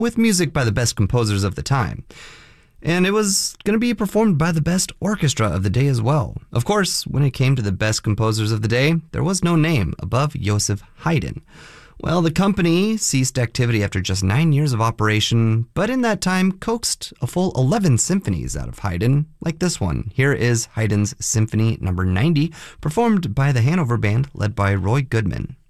with music by the best composers of the time. And it was going to be performed by the best orchestra of the day as well. Of course, when it came to the best composers of the day, there was no name above Joseph Haydn. Well, the company ceased activity after just 9 years of operation, but in that time coaxed a full 11 symphonies out of Haydn, like this one. Here is Haydn's Symphony No. 90, performed by the Hanover Band led by Roy Goodman.